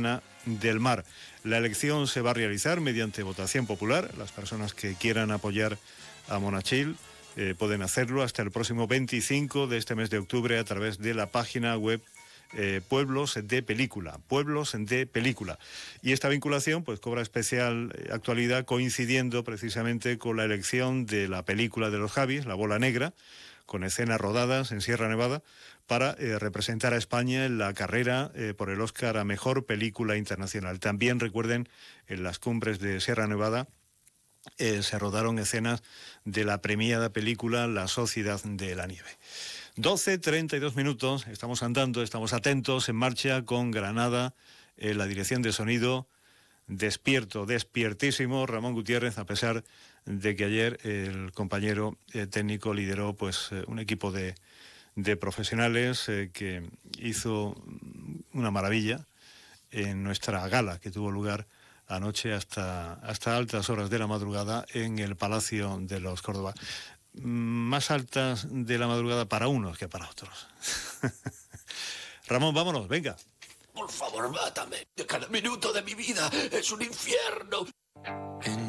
Viana del Mar. La elección se va a realizar mediante votación popular. Las personas que quieran apoyar a Monachil pueden hacerlo hasta el próximo 25 de este mes de octubre a través de la página web Pueblos de Película, Pueblos de Película. Y esta vinculación pues cobra especial actualidad coincidiendo precisamente con la elección de la película de los Javis, La Bola Negra, con escenas rodadas en Sierra Nevada, para representar a España en la carrera por el Oscar a Mejor Película Internacional. También recuerden, en las cumbres de Sierra Nevada se rodaron escenas de la premiada película La Sociedad de la Nieve. 12:32 minutos, estamos andando, estamos atentos, en marcha con Granada, la dirección de sonido, despiertísimo Ramón Gutiérrez, a pesar de que ayer el compañero técnico lideró pues un equipo de profesionales que hizo una maravilla en nuestra gala que tuvo lugar anoche hasta altas horas de la madrugada en el Palacio de los Córdoba. Más altas de la madrugada para unos que para otros. Ramón, vámonos, venga. Por favor, mátame. Cada minuto de mi vida es un infierno.